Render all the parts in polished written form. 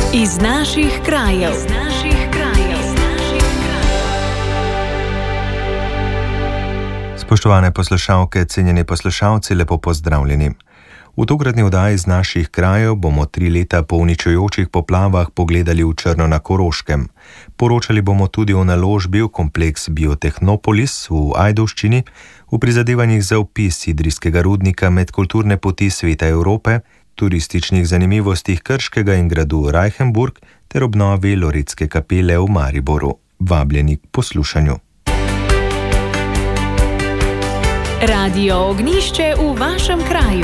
Iz naših krajev. Spoštovane poslušalke, cenjeni poslušalci, lepo pozdravljeni. V tokratni oddaji iz naših krajev bomo 3 leta po uničujočih poplavah pogledali v Črno na Koroškem. Poročali bomo tudi o naložbi v kompleks Biotehnopolis v Ajdovščini, v prizadevanjih za vpis idrijskega rudnika med kulturne poti Sveta Evrope, turističnih zanimivostih Krškega in gradu Reichenburg ter obnovi Loretske kapele v Mariboru. Vabljeni k poslušanju. Radio Ognjišče v vašem kraju.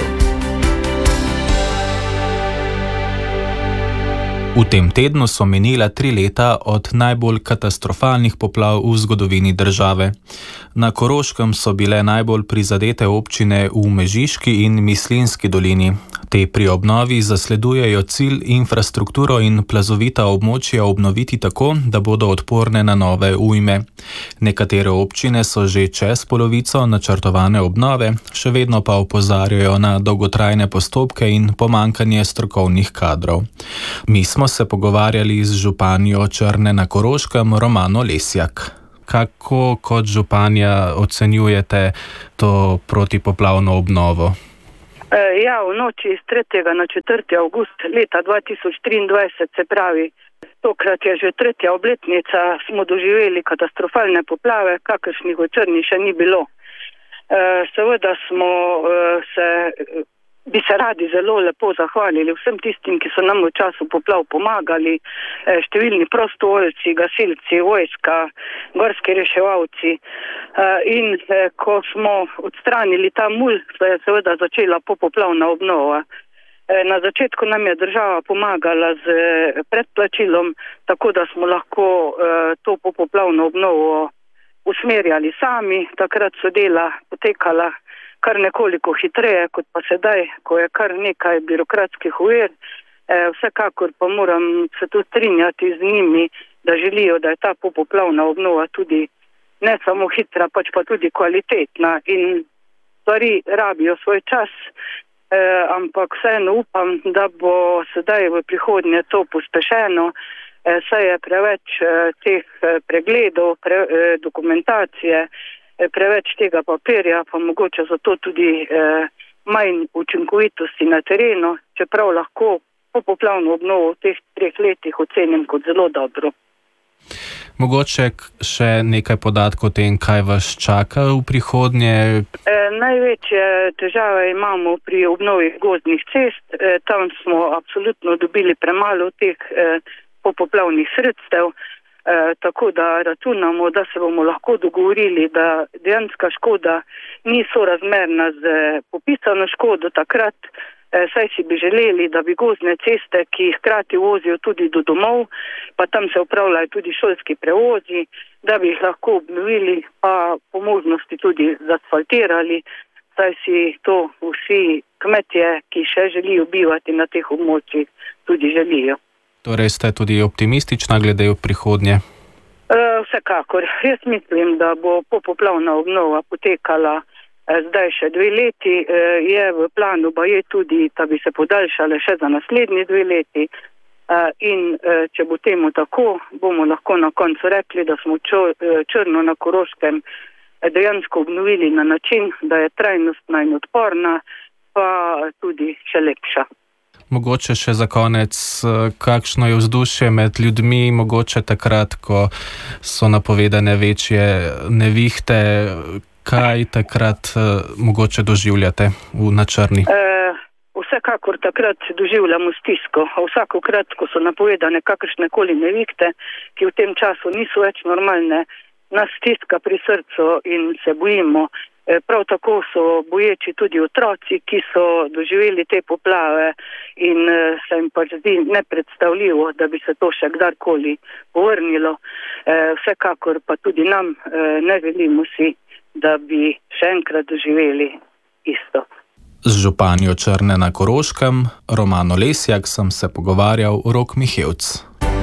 V tem tednu so minila 3 leta od najbolj katastrofalnih poplav v zgodovini države. Na Koroškem so bile najbolj prizadete občine v Mežiški in Mislinjski dolini. Te pri obnovi zasledujejo cilj infrastrukturo in plazovita območja obnoviti tako, da bodo odporne na nove ujme. Nekatere občine so že čez polovico načrtovane obnove, še vedno pa opozarjajo na dolgotrajne postopke in pomanjkanje strokovnih kadrov. Mi smo se pogovarjali z županjo Črne na Koroškem Romano Lesjak. Kako kot županja ocenjujete to protipoplavno obnovo? Ja, v noči iz 3. na 4. avgust leta 2023, se pravi, tokrat je že 3. obletnica, smo doživeli katastrofalne poplave, kakršnih v Črni še ni bilo. Seveda bi se radi zelo lepo zahvalili vsem tistim, ki so nam v času poplav pomagali, številni prostovoljci, gasilci, vojska, gorski reševalci. In ko smo odstranili ta mulj, se je seveda začela popoplavna obnova. Na začetku nam je država pomagala z predplačilom, tako da smo lahko to popoplavno obnovo usmerjali sami. Takrat so dela potekala kar nekoliko hitreje, kot pa sedaj, ko je kar nekaj birokratskih ovir. Vsekakor pa moram se tu strinjati z njimi, da želijo, da je ta popoplavna obnova tudi ne samo hitra, pač pa tudi kvalitetna in stvari rabijo svoj čas, ampak vseeno upam, da bo sedaj v prihodnje to pospešeno, saj je preveč teh pregledov, dokumentacije, preveč tega papirja, pa mogoče zato tudi manj učinkovitosti na terenu, čeprav lahko popoplavno obnovo v teh 3 letih ocenim kot zelo dobro. Mogoče še nekaj podatkov o tem, kaj vas čaka v prihodnje? Največje težave imamo pri obnovi gozdnih cest. Tam smo absolutno dobili premalo teh popoplavnih sredstev. Tako da računamo, da se bomo lahko dogovorili, da dejanska škoda ni sorazmerna z popisano škodo takrat, saj si bi želeli, da bi gozdne ceste, ki jih hkrati vozijo tudi do domov, pa tam se upravljajo tudi šolski prevozi, da bi jih lahko obnovili, pa po možnosti tudi zasfaltirali, saj si to vsi kmetje, ki še želijo bivati na teh območjih, tudi želijo. Torej ste tudi optimistična glede v prihodnje? Vsekakor. Jaz mislim, da bo popoplavna obnova potekala zdaj še 2 leti. Je v planu pa je tudi, da bi se podaljšale še za naslednji 2 leti. In če bo temu tako, bomo lahko na koncu rekli, da smo Črno na Koroškem dejansko obnovili na način, da je trajnostna in odporna, pa tudi še lepša. Mogoče še za konec, kakšno je vzdušje med ljudmi, mogoče takrat, ko so napovedane večje nevihte, kaj takrat mogoče doživljate na Črni? Vsekakor takrat doživljamo stisko. Vsakokrat, ko so napovedane kakršnekoli nevihte, ki v tem času niso več normalne, nas stiska pri srcu in se bojimo. Prav tako so boječi tudi otroci, ki so doživeli te poplave in se jim pač zdi nepredstavljivo, da bi se to še kdarkoli povrnilo. Vsekakor pa tudi nam ne želimo si, da bi še enkrat doživeli isto. Z županjo Črne na Koroškem, Romano Lesjak, sem se pogovarjal Rok Mihevc.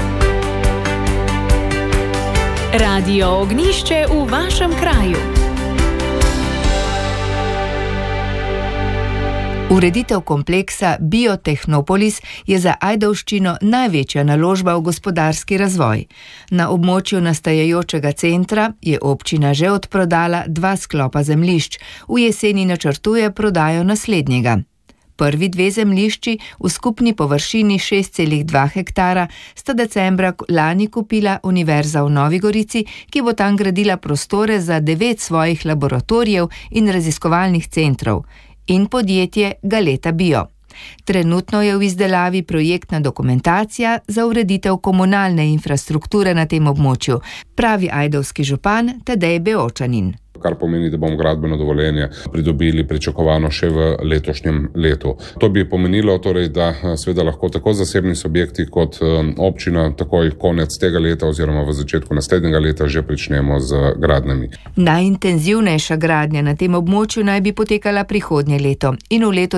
Radio Ognjišče v vašem kraju. Ureditev kompleksa Biotehnopolis je za Ajdovščino največja naložba v gospodarski razvoj. Na območju nastajajočega centra je občina že odprodala 2 sklopa zemljišč, v jeseni načrtuje prodajo naslednjega. Prvi 2 zemljišči v skupni površini 6,2 hektara sta decembra lani kupila Univerza v Novi Gorici, ki bo tam gradila prostore za 9 svojih laboratorijev in raziskovalnih centrov, in podjetje Galeta Bio. Trenutno je v izdelavi projektna dokumentacija za ureditev komunalne infrastrukture na tem območju, pravi ajdovski župan Tadej Beočanin. Kar pomeni, da bomo gradbeno dovoljenje pridobili pričakovano še v letošnjem letu. To bi pomenilo torej, da seveda lahko tako zasebni subjekti kot občina takoj konec tega leta oziroma v začetku naslednjega leta že pričnemo z gradnjami. Najintenzivnejša gradnja na tem območju naj bi potekala prihodnje leto in v letu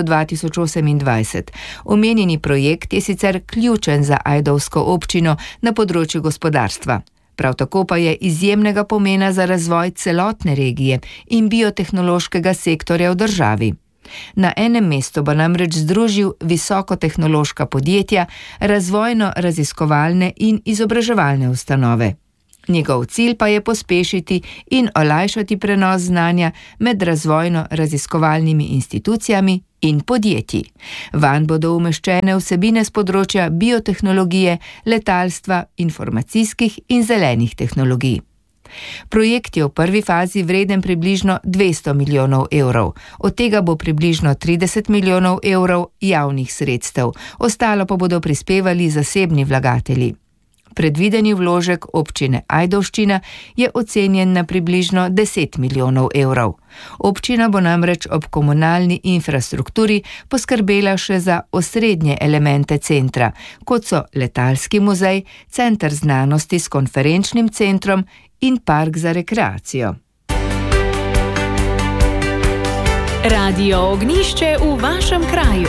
2028. Omenjeni projekt je sicer ključen za ajdovsko občino na področju gospodarstva. Prav tako pa je izjemnega pomena za razvoj celotne regije in biotehnološkega sektorja v državi. Na enem mestu bo namreč združil visokotehnološka podjetja, razvojno-raziskovalne in izobraževalne ustanove. Njegov cilj pa je pospešiti in olajšati prenos znanja med razvojno-raziskovalnimi institucijami in podjetji. Vanj bodo umeščene vsebine z področja biotehnologije, letalstva, informacijskih in zelenih tehnologij. Projekt je v prvi fazi vreden približno 200 milijonov evrov, od tega bo približno 30 milijonov evrov javnih sredstev, ostalo pa bodo prispevali zasebni vlagatelji. Predvideni vložek občine Ajdovščina je ocenjen na približno 10 milijonov evrov. Občina bo namreč ob komunalni infrastrukturi poskrbela še za osrednje elemente centra, kot so letalski muzej, center znanosti s konferenčnim centrom in park za rekreacijo. Radio Ognjišče v vašem kraju.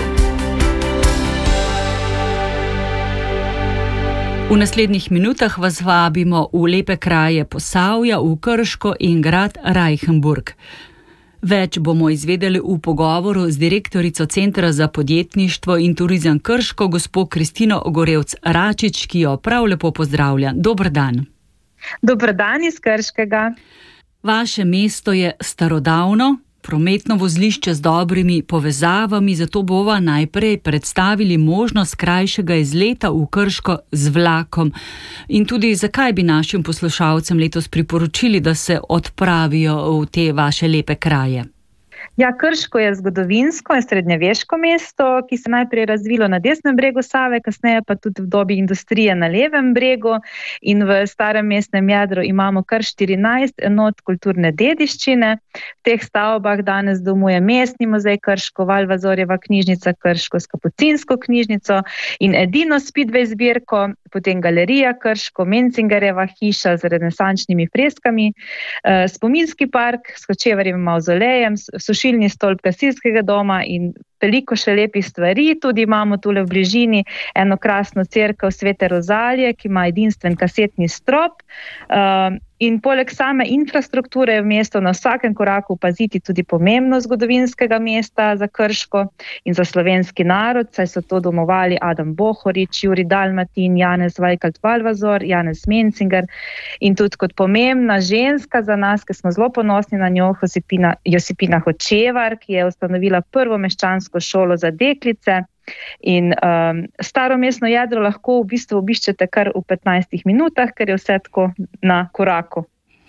V naslednjih minutah vas vabimo v lepe kraje Posavja, v Krško in grad Reichenburg. Več bomo izvedeli v pogovoru z direktorico Centra za podjetništvo in turizem Krško, gospo Kristino Gorevc-Račič, ki jo prav lepo pozdravlja. Dober dan. Dober dan iz Krškega. Vaše mesto je starodavno, prometno vozlišče z dobrimi povezavami, zato bova najprej predstavili možnost krajšega izleta v Krško z vlakom. In tudi zakaj bi našim poslušalcem letos priporočili, da se odpravijo v te vaše lepe kraje? Ja, Krško je zgodovinsko in srednjeveško mesto, ki se najprej razvilo na desnem bregu Save, kasneje pa tudi v dobi industrije na levem bregu, in v starem mestnem jedru imamo kar 14 enot kulturne dediščine. V teh stavbah danes domuje Mestni muzej Krško, Valvazorjeva knjižnica Krško s Kapucinsko knjižnico in edino Speedway zbirko, potem Galerija Krško, Mencingerjeva hiša z renesančnimi freskami, spominski park s Hočevarjevim mavzolejem, sušilni stolp gasilskega doma in veliko še lepih stvari. Tudi imamo tule v bližini eno krasno cerkev Svete Rozalije, ki ima edinstven kasetni strop. In poleg same infrastrukture je v mestu na vsakem koraku opaziti tudi pomembnost zgodovinskega mesta za Krško in za slovenski narod, saj so to domovali Adam Bohorič, Jurij Dalmatin, Janez Vajkalt-Valvazor, Janez Mencinger in tudi kot pomembna ženska za nas, ki smo zelo ponosni na njo, Josipina Hočevar, ki je ustanovila prvo meščansko šolo za deklice. In staro mestno jedro lahko v bistvu obiščete kar v 15 minutah, ker je vse tako na koraku.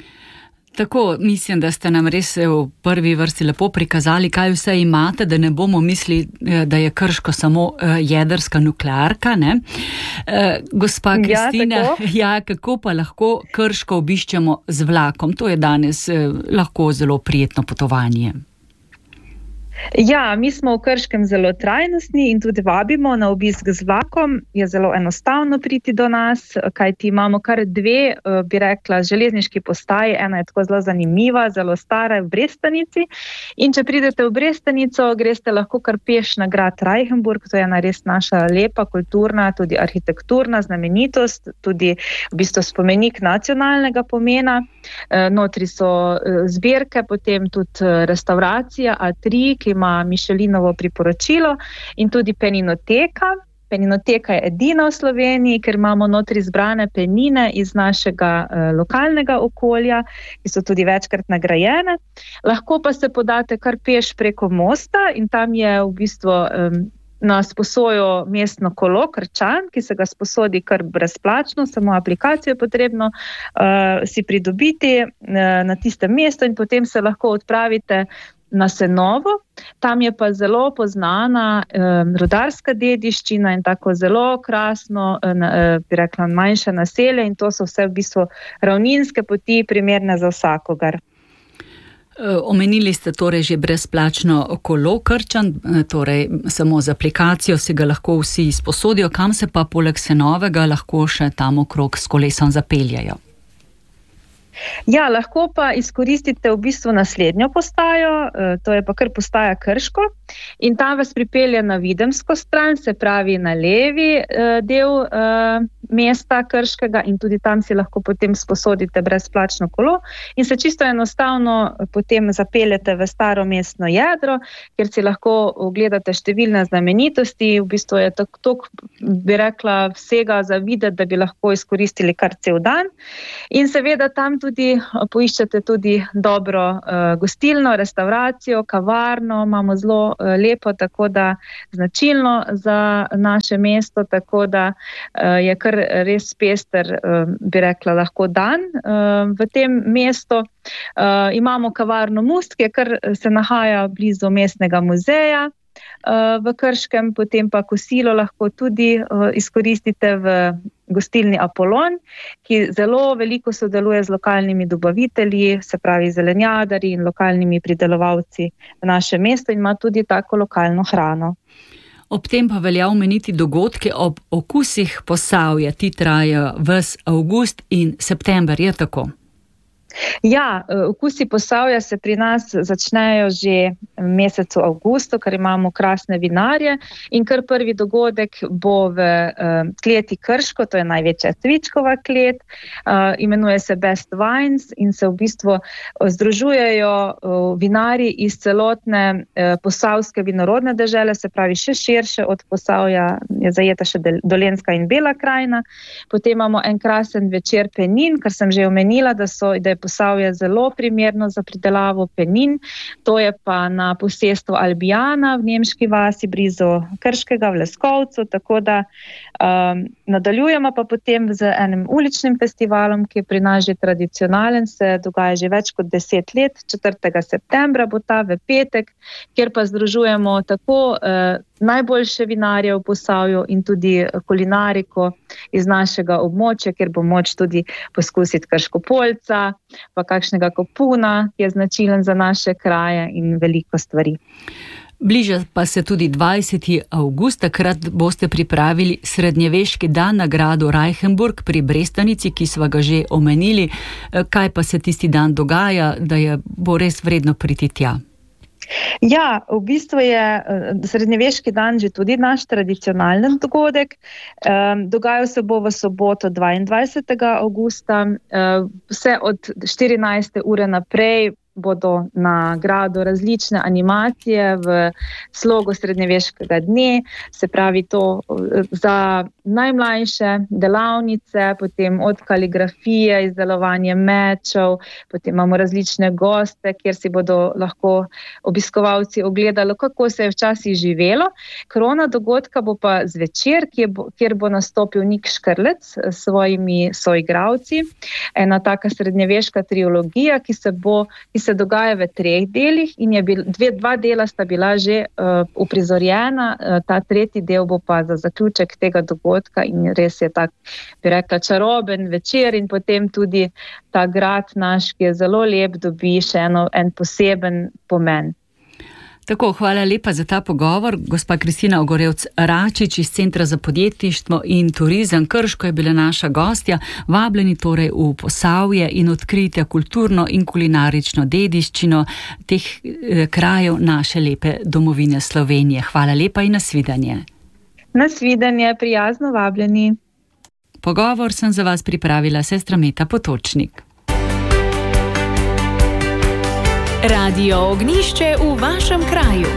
Tako, mislim, da ste nam res v prvi vrsti lepo prikazali, kaj vse imate, da ne bomo mislili, da je Krško samo jedrska nuklearka, ne? Gospa Kristina, kako pa lahko Krško obiščemo z vlakom? To je danes lahko zelo prijetno potovanje. Ja, mi smo v Krškem zelo trajnostni in tudi vabimo na obisk z vlakom. Je zelo enostavno priti do nas, kajti imamo kar 2, bi rekla, železniški postaji. Ena je tako zelo zanimiva, zelo stara, v Brestanici. In če pridete v Brestanico, greste lahko kar peš na grad Reichenburg. To je ena res naša lepa, kulturna, tudi arhitekturna znamenitost, tudi v bistvu spomenik nacionalnega pomena. Notri so zbirke, potem tudi restauracija A3, ki ima Michelinovo priporočilo, in tudi peninoteka. Peninoteka je edina v Sloveniji, ker imamo notri zbrane penine iz našega lokalnega okolja, ki so tudi večkrat nagrajene. Lahko pa se podate kar peš preko mosta in tam je v bistvu na sposojo mestno kolo Krčan, ki se ga sposodi kar brezplačno, samo aplikacijo je potrebno si pridobiti na tistem mestu in potem se lahko odpravite na Senovo. Tam je pa zelo poznana rudarska dediščina in tako zelo krasno, bi rekla, manjše naselje, in to so vse v bistvu ravninske poti, primerne za vsakogar. Omenili ste torej že brezplačno kolo Krčan, torej samo z aplikacijo si ga lahko vsi izposodijo. Kam se pa poleg Senovega lahko še tam okrog s kolesom zapeljajo? Ja, lahko pa izkoristite v bistvu naslednjo postajo, to je pa kar postaja Krško, in tam vas pripelje na Videmsko stran, se pravi na levi del mesta Krškega, in tudi tam si lahko potem sposodite brezplačno kolo in se čisto enostavno potem zapeljete v staro mestno jedro, kjer si lahko ogledate številne znamenitosti. V bistvu je tako, bi rekla, vsega za videti, da bi lahko izkoristili kar cel dan. In seveda tam tudi poiščete tudi dobro gostilno, restauracijo, kavarno, imamo zelo lepo, tako da značilno za naše mesto, tako da je kar res pester, bi rekla, lahko dan v tem mestu. Imamo kavarno Must, ki kar se nahaja blizu mestnega muzeja v Krškem, potem pa kosilo lahko tudi izkoristite v gostilni Apolon, ki zelo veliko sodeluje z lokalnimi dobavitelji, se pravi zelenjadarji in lokalnimi pridelovalci v našem mestu, in ima tudi tako lokalno hrano. Ob tem pa velja omeniti dogodke ob okusih Posavja. Ti trajajo ves avgust in september, je tako? Ja, okusi Posavja se pri nas začnejo že v mesecu avgustu, ker imamo krasne vinarje, in kar prvi dogodek bo v kleti Krško, to je največja cvičkova klet, imenuje se Best Wines in se v bistvu združujejo vinarji iz celotne posavske vinorodne dežele, se pravi še širše od Posavja je zajeta še Dolenjska in Bela krajina. Potem imamo en krasen večer penin, kar sem že omenila, da je Posavje zelo primerno za pridelavo penin. To je pa na posestvu Albijana v Nemški vasi blizu Krškega v Leskovcu, tako da nadaljujemo pa potem z enim uličnim festivalom, ki je pri nas že tradicionalen, se dogaja že več kot 10 let, 4. septembra bo ta v petek, kjer pa združujemo tako najboljše vinarje v Posavju in tudi kulinariko iz našega območja, kjer bo moč tudi poskusiti krškopolca, pa kakšnega kopuna, ki je značilen za naše kraje, in veliko stvari. Bliža pa se tudi 20. avgust, takrat boste pripravili srednjeveški dan na gradu Reichenburg pri Brestanici, ki sva ga že omenili. Kaj pa se tisti dan dogaja, da bo res vredno priti tja? Ja, v bistvu je srednjeveški dan že tudi naš tradicionalen dogodek. Dogajal se bo v soboto 22. avgusta, vse od 14. ure naprej bodo na gradu različne animacije v slogu srednjeveškega dne, se pravi to za najmlajše delavnice, potem od kaligrafije, izdelovanje mečev, potem imamo različne goste, kjer si bodo lahko obiskovalci ogledali, kako se je včasih živelo. Krona dogodka bo pa zvečer, kjer bo nastopil Nik Škrlec s svojimi soigralci. Ena taka srednjeveška trilogija, ki se dogaja v 3 delih in dva dela sta bila že uprizorjena, ta 3. del bo pa za zaključek tega dogodka in res je tak, bi rekla, čaroben večer, in potem tudi ta grad naš, ki je zelo lep, dobi še en poseben pomen. Tako, hvala lepa za ta pogovor. Gospa Kristina Ogorevc-Račič iz Centra za podjetništvo in turizem Krško je bila naša gostja. Vabljeni torej v Posavje in odkrijte kulturno in kulinarično dediščino teh krajev naše lepe domovine Slovenije. Hvala lepa in nasvidenje. Nasvidenje, prijazno vabljeni. Pogovor sem za vas pripravila sestra Meta Potočnik. Radio Ognišče v vašem kraju.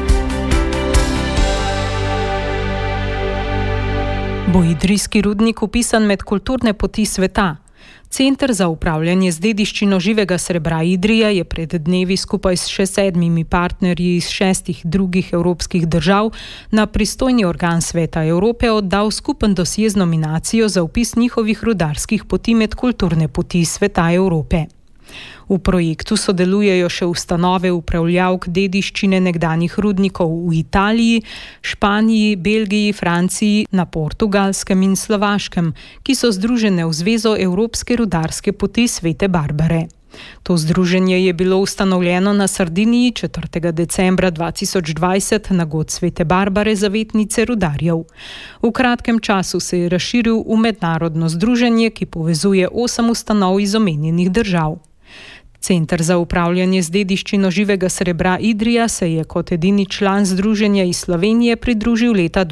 Bo idrijski rudnik vpisan med kulturne poti sveta? Center za upravljanje z dediščino živega srebra Idrija je pred dnevi skupaj s še 7 partnerji iz 6 drugih evropskih držav na pristojni organ Sveta Evrope oddal skupen dosje z nominacijo za vpis njihovih rudarskih poti med kulturne poti sveta Evrope. V projektu sodelujejo še ustanove upravljavk dediščine nekdanjih rudnikov v Italiji, Španiji, Belgiji, Franciji, na Portugalskem in Slovaškem, ki so združene v Zvezo Evropske rudarske poti Svete Barbare. To združenje je bilo ustanovljeno na Sardiniji 4. decembra 2020 na god Svete Barbare, zavetnice rudarjev. V kratkem času se je razširil v mednarodno združenje, ki povezuje 8 ustanov iz omenjenih držav. Center za upravljanje z dediščino živega srebra Idrija se je kot edini član združenja iz Slovenije pridružil leta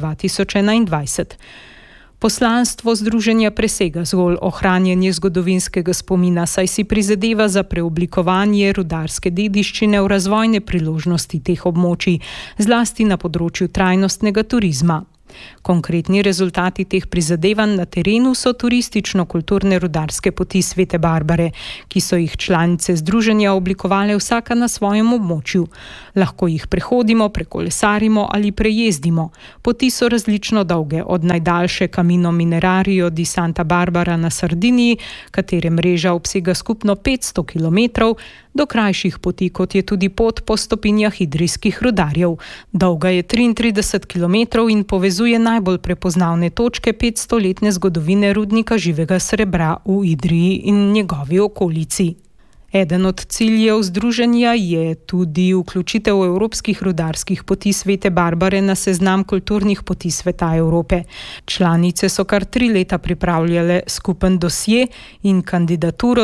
2021. Poslanstvo združenja presega zgolj ohranjanje zgodovinskega spomina, saj si prizadeva za preoblikovanje rudarske dediščine v razvojne priložnosti teh območij, zlasti na področju trajnostnega turizma. Konkretni rezultati teh prizadevanj na terenu so turistično-kulturne rudarske poti Svete Barbare, ki so jih članice združenja oblikovale vsaka na svojem območju. Lahko jih prehodimo, prekolesarimo ali prejezdimo. Poti so različno dolge, od najdaljše Camino Minerario di Santa Barbara na Sardiniji, katere mreža obsega skupno 500 km, do krajših poti, kot je tudi pot po stopinjah idrijskih rudarjev. Dolga je 33 km in povezuje najbolj prepoznavne točke 500-letne zgodovine rudnika živega srebra v Idriji in njegovi okolici. Eden od ciljev združenja je tudi vključitev evropskih rudarskih poti Svete Barbare na seznam kulturnih poti sveta Evrope. Članice so kar 3 leta pripravljale skupen dosje in kandidaturo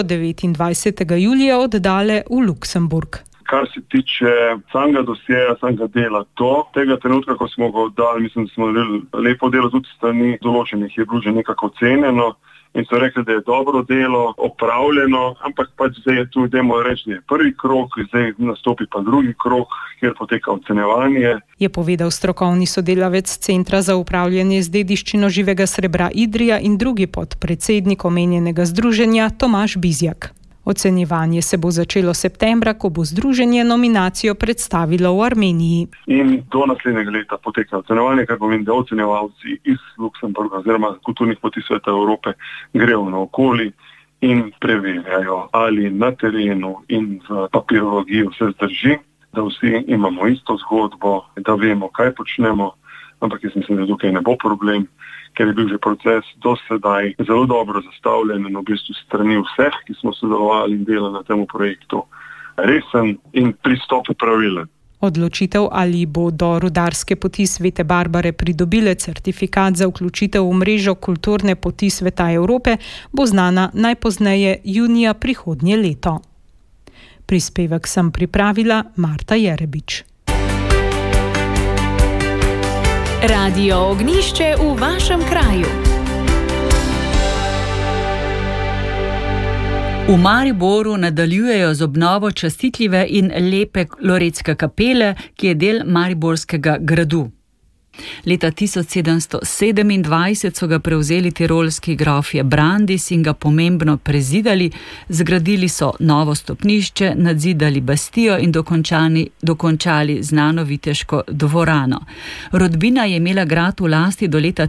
29. julija oddale v Luksemburg. Kar se tiče samega dosjeja, samega dela tega trenutka, ko smo ga oddali, mislim, da smo lepo delo tudi strani določenih, je bilo že nekako ocenjeno in so rekli, da je dobro delo opravljeno, ampak pač zdaj je tu, dajmo reči, da je prvi krog, zdaj nastopi pa drugi krog, kjer poteka ocenjevanje. Je povedal strokovni sodelavec Centra za upravljanje z dediščino živega srebra Idrija in drugi podpredsednik omenjenega združenja Tomaž Bizjak. Ocenjevanje se bo začelo septembra, ko bo združenje nominacijo predstavilo v Armeniji. In do naslednjega leta poteka ocenjevanje, kar pomeni, da ocenjevalci iz Luksemburga oziroma kulturnih poti sveta Evrope grejo naokoli in preverjajo, ali na terenu in v papirologiji vse zdrži, da vsi imamo isto zgodbo, da vemo, kaj počnemo, ampak jaz mislim, da tukaj ne bo problem, ker je bil že proces do sedaj zelo dobro zastavljen in v bistvu strani vseh, ki smo sodelovali in delali na tem projektu, resen in pristop pravilen. Odločitev, ali bodo rudarske poti Svete Barbare pridobile certifikat za vključitev v mrežo kulturne poti sveta Evrope, bo znana najpozneje junija prihodnje leto. Prispevek sem pripravila Marta Jerebič. Radio Ognišče v vašem kraju. V Mariboru nadaljujejo z obnovo častitljive in lepe Loretske kapele, ki je del Mariborskega gradu. Leta 1727 so ga prevzeli tirolski grofje Brandis in ga pomembno prezidali, zgradili so novo stopnišče, nadzidali bastijo in dokončali znano viteško dvorano. Rodbina je imela grad v lasti do leta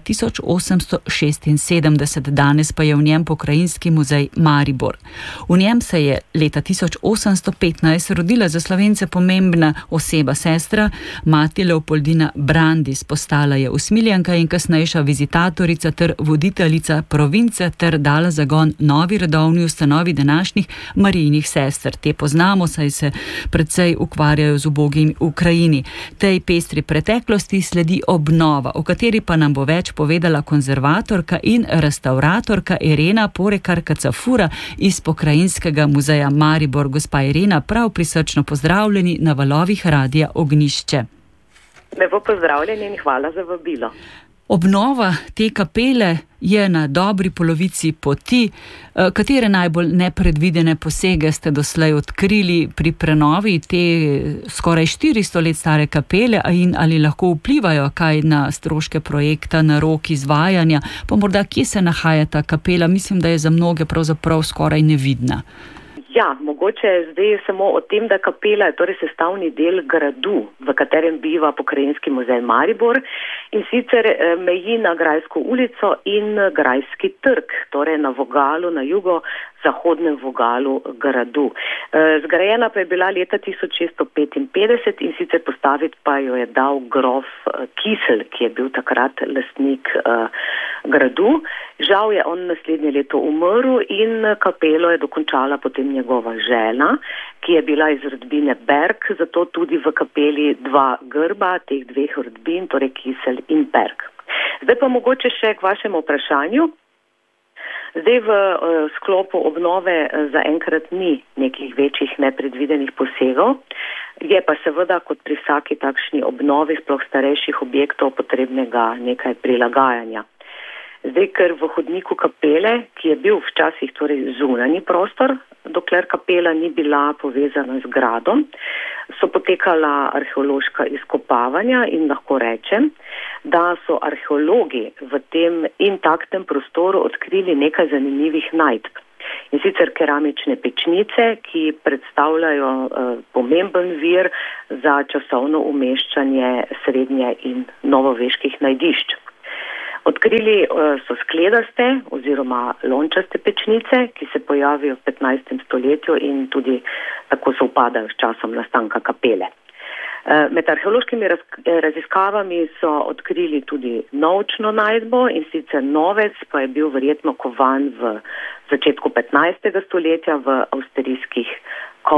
1876, danes pa je v njem pokrajinski muzej Maribor. V njem se je leta 1815 rodila za Slovence pomembna oseba, sestra, mati Leopoldina Brandis. Postala je usmiljenka in kasnejša vizitatorica ter voditeljica province ter dala zagon novi redovni ustanovi današnjih Marijinih sester. Te poznamo, saj se precej ukvarjajo z ubogimi v Ukrajini. Tej pestri preteklosti sledi obnova, o kateri pa nam bo več povedala konzervatorka in restauratorka Irena Porekar-Kacafura iz Pokrajinskega muzeja Maribor. Gospa Irena, prav prisrčno pozdravljeni na valovih Radia Ognišče. Lepo pozdravljeni in hvala za vabilo. Obnova te kapele je na dobri polovici poti. Katere najbolj nepredvidene posege ste doslej odkrili pri prenovi te skoraj 400 let stare kapele in ali lahko vplivajo kaj na stroške projekta, na rok izvajanja, pa morda kje se nahaja ta kapela? Mislim, da je za mnoge pravzaprav skoraj nevidna. Ja, mogoče zdaj samo o tem, da kapela je torej sestavni del gradu, v katerem biva Pokrajinski muzej Maribor, in sicer meji na Grajsko ulico in Grajski trg, torej na vogalu, na jugo-zahodnem vogalu gradu. Zgrajena pa je bila leta 1655 in sicer postaviti pa jo je dal grof Kisel, ki je bil takrat lastnik gradu. Žal je on naslednje leto umrl in kapelo je dokončala potem njegova žena, ki je bila iz rodbine Berg, zato tudi v kapeli dva grba teh dveh rodbin, torej Kisel in Berg. Zdaj pa mogoče še k vašemu vprašanju. Zdaj v sklopu obnove zaenkrat ni nekih večjih nepredvidenih posegov, je pa seveda kot pri vsaki takšni obnovi, sploh starejših objektov, potrebnega nekaj prilagajanja. Zdaj, ker v hodniku kapele, ki je bil včasih torej zunanji prostor, dokler kapela ni bila povezana z gradom, so potekala arheološka izkopavanja in lahko rečem, da so arheologi v tem intaktnem prostoru odkrili nekaj zanimivih najdb. In sicer keramične pečnice, ki predstavljajo pomemben vir za časovno umeščanje srednje in novoveških najdišč. Odkrili so skledaste oziroma lončaste pečnice, ki se pojavijo v 15. stoletju in tudi tako sovpadajo s časom nastanka kapele. Med arheološkimi raziskavami so odkrili tudi novčno najdbo, in sicer novec pa je bil verjetno kovan v začetku 15. stoletja v avstrijskih